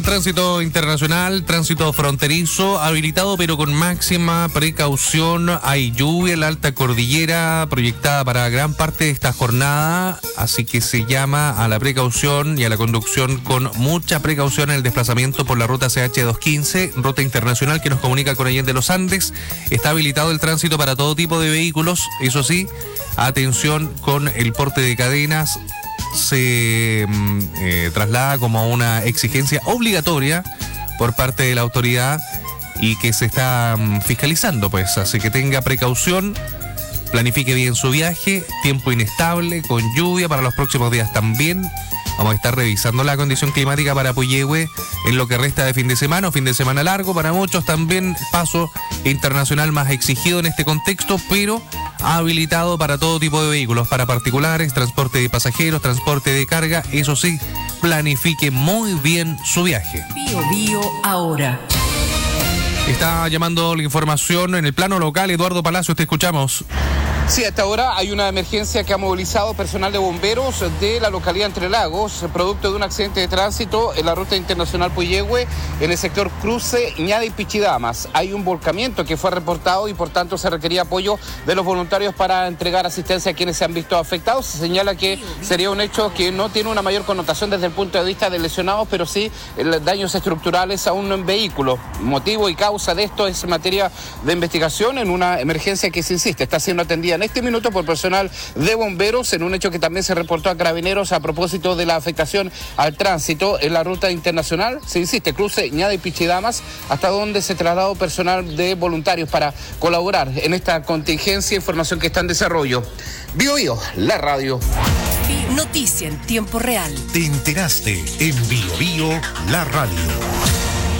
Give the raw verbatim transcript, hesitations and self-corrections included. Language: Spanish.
Tránsito internacional, tránsito fronterizo, habilitado pero con máxima precaución. Hay lluvia en la alta cordillera proyectada para gran parte de esta jornada, así que se llama a la precaución y a la conducción con mucha precaución en el desplazamiento por la ruta C H doscientos quince, ruta internacional que nos comunica con Allende Los Andes. Está habilitado el tránsito para todo tipo de vehículos, eso sí, atención con el porte de cadenas. Se eh, traslada como una exigencia obligatoria por parte de la autoridad y que se está um, fiscalizando, pues, así que tenga precaución, planifique bien su viaje, tiempo inestable, con lluvia para los próximos días también. Vamos a estar revisando la condición climática para Puyehue en lo que resta de fin de semana, o fin de semana largo para muchos, también paso internacional más exigido en este contexto, pero habilitado para todo tipo de vehículos, para particulares, transporte de pasajeros, transporte de carga. Eso sí, planifique muy bien su viaje. Bio Bio ahora. Está llamando la información en el plano local. Eduardo Palacios, te escuchamos. Sí, hasta ahora hay una emergencia que ha movilizado personal de bomberos de la localidad Entre Lagos, producto de un accidente de tránsito en la ruta internacional Puyehue, en el sector cruce Ñade y Pichidamas. Hay un volcamiento que fue reportado y por tanto se requería apoyo de los voluntarios para entregar asistencia a quienes se han visto afectados. Se señala que sería un hecho que no tiene una mayor connotación desde el punto de vista de lesionados, pero sí daños estructurales a un vehículo. Motivo y causa de esto es materia de investigación en una emergencia que se insiste, está siendo atendida en este minuto por personal de bomberos en un hecho que también se reportó a Carabineros a propósito de la afectación al tránsito en la ruta internacional. Se insiste, cruce Ñade y Pichidamas, hasta donde se trasladó personal de voluntarios para colaborar en esta contingencia, información que está en desarrollo. Bio Bio, la radio. Noticia en tiempo real. Te enteraste en Bio Bio, la radio.